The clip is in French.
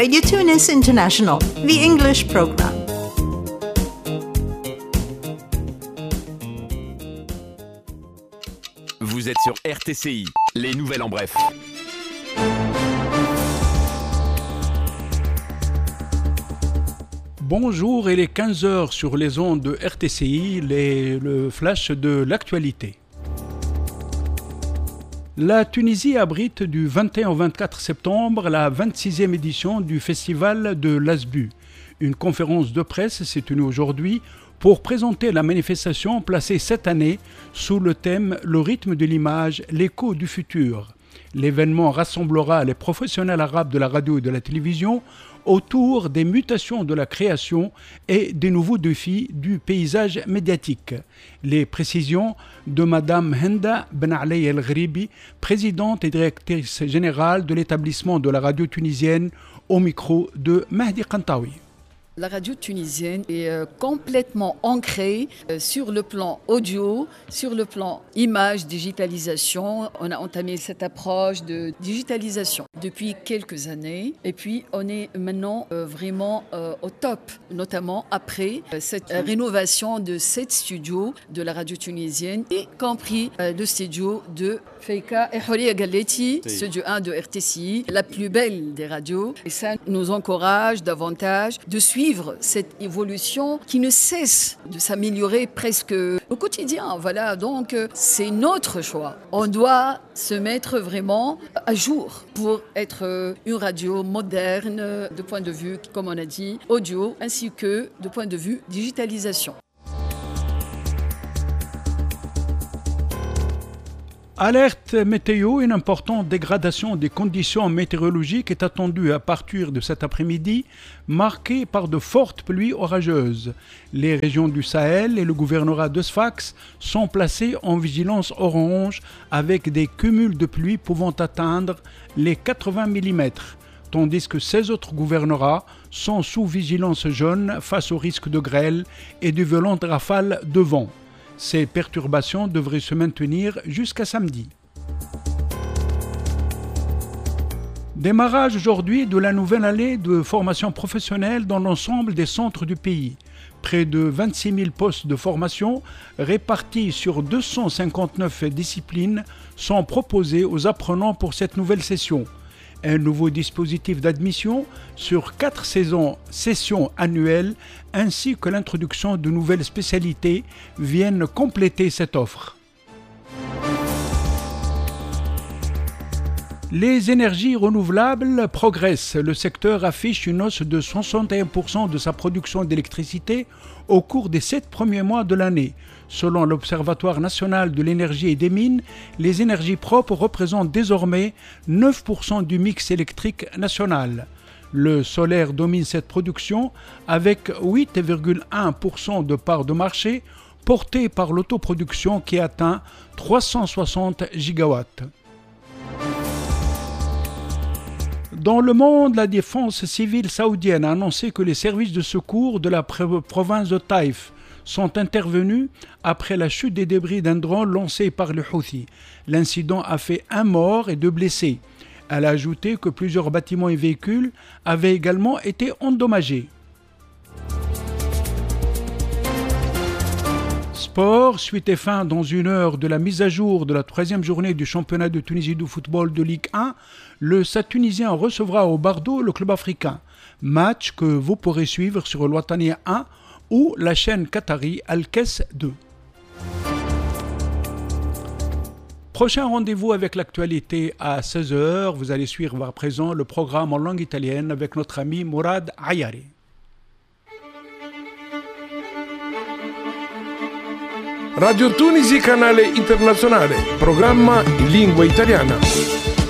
Radio Tunis International, the English program. Vous êtes sur RTCI, les nouvelles en bref. Bonjour, il est 15h sur les ondes de RTCI, le flash de l'actualité. La Tunisie abrite du 21 au 24 septembre la 26e édition du festival de l'Asbu. Une conférence de presse s'est tenue aujourd'hui pour présenter la manifestation placée cette année sous le thème « Le rythme de l'image, l'écho du futur ». L'événement rassemblera les professionnels arabes de la radio et de la télévision autour des mutations de la création et des nouveaux défis du paysage médiatique. Les précisions de Madame Henda Ben Ali El Ghribi, présidente et directrice générale de l'établissement de la radio tunisienne, au micro de Mahdi Kantaoui. La radio tunisienne est complètement ancrée sur le plan audio, sur le plan image, digitalisation. On a entamé cette approche de digitalisation depuis quelques années et puis on est maintenant vraiment au top, notamment après cette rénovation de 7 studios de la radio tunisienne, y compris le studio de Feika et Houria Galletti, studio 1 de RTCI, la plus belle des radios. Et ça nous encourage davantage de suivre cette évolution qui ne cesse de s'améliorer presque au quotidien. Voilà, donc c'est notre choix. On doit se mettre vraiment à jour pour être une radio moderne de point de vue, comme on a dit, audio, ainsi que de point de vue digitalisation. Alerte météo, une importante dégradation des conditions météorologiques est attendue à partir de cet après-midi, marquée par de fortes pluies orageuses. Les régions du Sahel et le gouvernorat de Sfax sont placés en vigilance orange avec des cumuls de pluie pouvant atteindre les 80 mm, tandis que 16 autres gouvernorats sont sous vigilance jaune face au risque de grêle et de violentes rafales de vent. Ces perturbations devraient se maintenir jusqu'à samedi. Démarrage aujourd'hui de la nouvelle année de formation professionnelle dans l'ensemble des centres du pays. Près de 26 000 postes de formation répartis sur 259 disciplines sont proposés aux apprenants pour cette nouvelle session. Un nouveau dispositif d'admission sur 4 sessions annuelles ainsi que l'introduction de nouvelles spécialités viennent compléter cette offre. Les énergies renouvelables progressent. Le secteur affiche une hausse de 61% de sa production d'électricité au cours des 7 premiers mois de l'année. Selon l'Observatoire national de l'énergie et des mines, les énergies propres représentent désormais 9% du mix électrique national. Le solaire domine cette production avec 8,1% de part de marché, portée par l'autoproduction qui atteint 360 gigawatts. Dans le monde, la défense civile saoudienne a annoncé que les services de secours de la province de Taïf sont intervenus après la chute des débris d'un drone lancé par les Houthis. L'incident a fait 1 mort et 2 blessés. Elle a ajouté que plusieurs bâtiments et véhicules avaient également été endommagés. Sport, suite et fin dans 1 heure de la mise à jour de la 3e journée du championnat de Tunisie de football de Ligue 1, le Stade tunisien recevra au Bardo le club africain. Match que vous pourrez suivre sur le Watania 1 ou la chaîne qatari Al-Kes 2. Prochain rendez-vous avec l'actualité à 16h. Vous allez suivre à présent le programme en langue italienne avec notre ami Mourad Ayari. Radio Tunisi, canale internazionale, programma in lingua italiana.